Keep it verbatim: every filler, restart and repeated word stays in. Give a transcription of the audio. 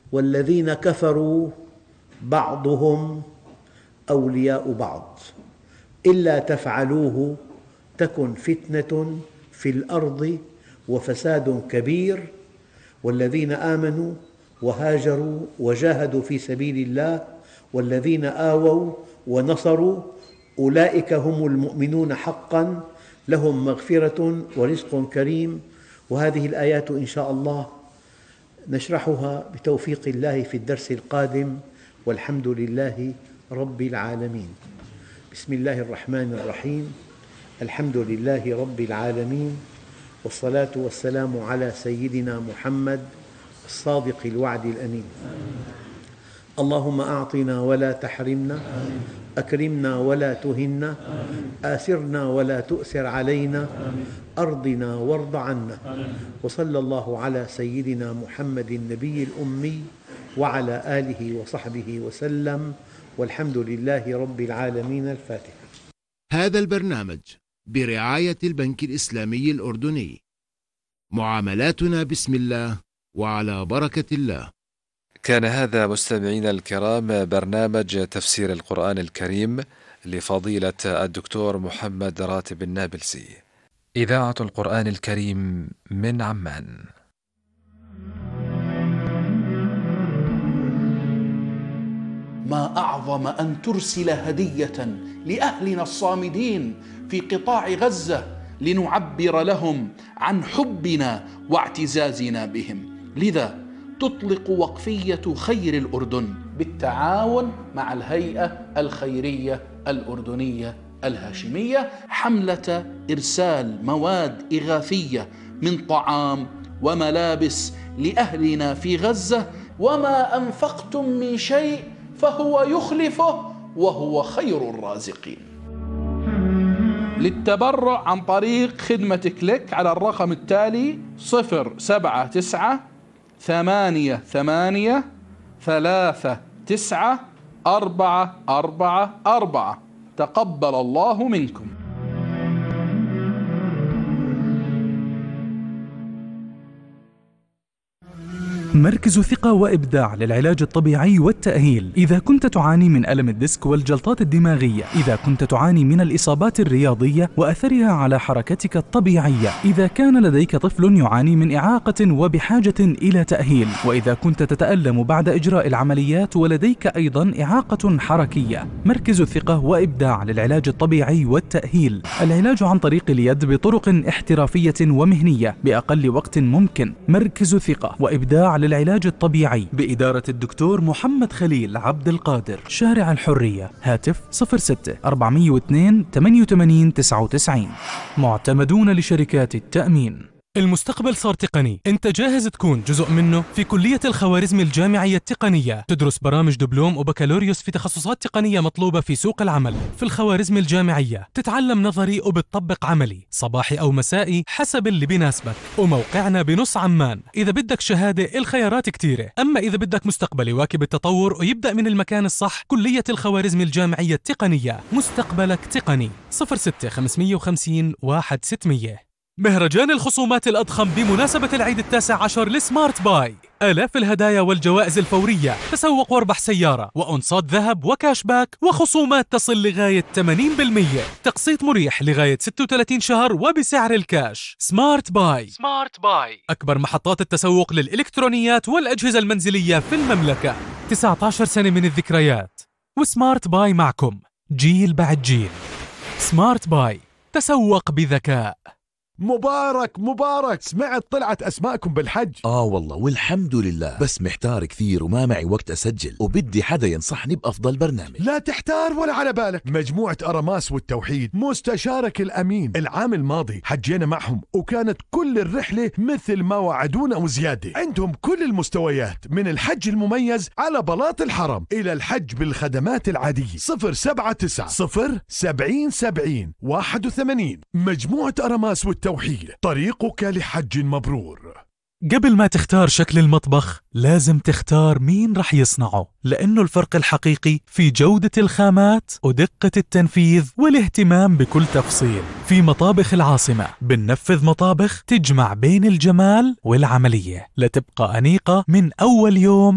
والذين كفروا بعضهم أولياء بعض إلا تفعلوه تكن فتنة في الأرض وفساد كبير والذين آمنوا وهاجروا وجاهدوا في سبيل الله والذين آووا ونصروا أولئك هم المؤمنون حقا لهم مغفرة ورزق كريم. وهذه الآيات إن شاء الله نشرحها بتوفيق الله في الدرس القادم، والحمد لله رب العالمين. بسم الله الرحمن الرحيم. الحمد لله رب العالمين، والصلاة والسلام على سيدنا محمد الصادق الوعد الأمين. اللهم أعطنا ولا تحرمنا، أكرمنا ولا تهنا، آثرنا ولا تؤثر علينا، أرضنا وارض عنا. وصلى الله على سيدنا محمد النبي الأمي وعلى آله وصحبه وسلم، والحمد لله رب العالمين. الفاتحة. هذا البرنامج برعاية البنك الإسلامي الأردني. معاملاتنا بسم الله وعلى بركة الله. كان هذا مستمعينا الكرام برنامج تفسير القرآن الكريم لفضيلة الدكتور محمد راتب النابلسي، إذاعة القرآن الكريم من عمان. ما أعظم أن ترسل هدية لأهلنا الصامدين في قطاع غزة لنعبر لهم عن حبنا واعتزازنا بهم. لذا تطلق وقفية خير الأردن بالتعاون مع الهيئة الخيرية الأردنية الهاشمية حملة إرسال مواد إغاثية من طعام وملابس لأهلنا في غزة، وما أنفقتم من شيء فهو يخلفه وهو خير الرازقين. للتبرع عن طريق خدمة كليك على الرقم التالي صفر سبعة تسعة ثمانية ثمانية ثلاثة تسعة أربعة أربعة أربعة. تقبل الله منكم. مركز ثقة وإبداع للعلاج الطبيعي والتأهيل. إذا كنت تعاني من ألم الديسك والجلطات الدماغية، إذا كنت تعاني من الإصابات الرياضية وأثرها على حركتك الطبيعية، إذا كان لديك طفل يعاني من إعاقة وبحاجة إلى تأهيل، وإذا كنت تتألم بعد إجراء العمليات ولديك أيضا إعاقة حركية، مركز ثقة وإبداع للعلاج الطبيعي والتأهيل. العلاج عن طريق اليد بطرق احترافية ومهنية بأقل وقت ممكن. مركز ثقة وإبداع للعلاج الطبيعي بإدارة الدكتور محمد خليل عبد القادر، شارع الحرية، هاتف صفر ستة أربعمئة واثنين ثمانية وثمانين تسعة وتسعين. معتمدون لشركات التأمين. المستقبل صار تقني، انت جاهز تكون جزء منه؟ في كلية الخوارزمي الجامعية التقنية تدرس برامج دبلوم وبكالوريوس في تخصصات تقنية مطلوبة في سوق العمل. في الخوارزمي الجامعية تتعلم نظري وبتطبق عملي، صباحي أو مسائي حسب اللي بيناسبك. وموقعنا بنص عمان. إذا بدك شهادة الخيارات كتيرة، أما إذا بدك مستقبل يواكب التطور ويبدأ من المكان الصح، كلية الخوارزمي الجامعية التقنية، مستقبلك تقني. صفر ستة خمسمئة وخمسين واحد ستمئة. مهرجان الخصومات الأضخم بمناسبة العيد التاسع عشر لسمارت باي، آلاف الهدايا والجوائز الفورية، تسوق واربح سيارة وأنصات ذهب وكاش باك وخصومات تصل لغاية ثمانين بالمئة، تقسيط مريح لغاية ستة وثلاثين شهر وبسعر الكاش. سمارت باي. سمارت باي أكبر محطات التسوق للإلكترونيات والأجهزة المنزلية في المملكة. تسعة عشر سنة من الذكريات، وسمارت باي معكم جيل بعد جيل. سمارت باي، تسوق بذكاء. مبارك مبارك، سمعت طلعت أسماءكم بالحج. آه والله والحمد لله، بس محتار كثير وما معي وقت أسجل، وبدي حدا ينصحني بأفضل برنامج. لا تحتار ولا على بالك، مجموعة أراماس والتوحيد مستشارك الأمين. العام الماضي حجينا معهم وكانت كل الرحلة مثل ما وعدونا وزيادة. عندهم كل المستويات، من الحج المميز على بلاط الحرم إلى الحج بالخدمات العادية. صفر سبعة تسعة صفر سبعين سبعين واحد وثمانين. مجموعة أراماس والتوحيد، طريقك لحج مبرور. قبل ما تختار شكل المطبخ لازم تختار مين رح يصنعه، لأنه الفرق الحقيقي في جودة الخامات ودقة التنفيذ والاهتمام بكل تفصيل. في مطابخ العاصمة بننفذ مطابخ تجمع بين الجمال والعملية لتبقى أنيقة من أول يوم